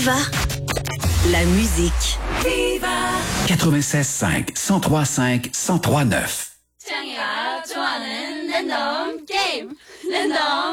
Viva la musique. Viva 96.5, 103.5, 103.9. 창이가 좋아하는 랜덤 게임 랜덤